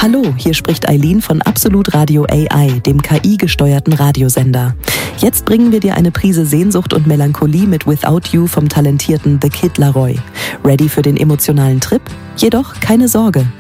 Hallo, hier spricht Eileen von Absolut Radio AI, dem KI-gesteuerten Radiosender. Jetzt bringen wir dir eine Prise Sehnsucht und Melancholie mit Without You vom talentierten The Kid Laroi. Ready für den emotionalen Trip? Jedoch keine Sorge,